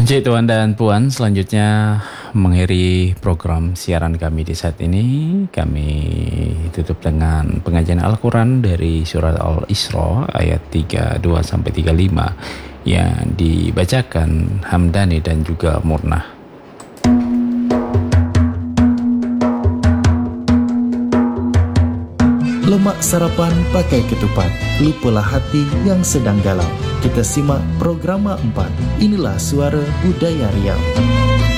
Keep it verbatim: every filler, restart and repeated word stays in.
Puji Tuhan dan Puan, selanjutnya mengakhiri program siaran kami di saat ini. Kami tutup dengan pengajian Al-Quran dari surat Al-Isra ayat tiga puluh dua sampai tiga puluh lima yang dibacakan Hamdani dan juga Murnah. Lemak sarapan pakai ketupat, lupalah hati yang sedang galau. Kita simak programa empat. Inilah Suara Budaya Riau.